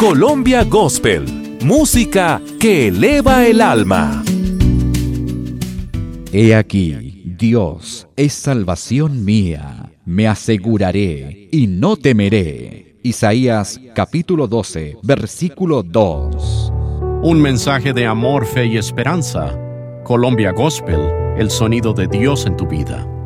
Colombia Gospel, música que eleva el alma. He aquí, Dios es salvación mía, me aseguraré y no temeré. Isaías capítulo 12, versículo 2. Un mensaje de amor, fe y esperanza. Colombia Gospel, el sonido de Dios en tu vida.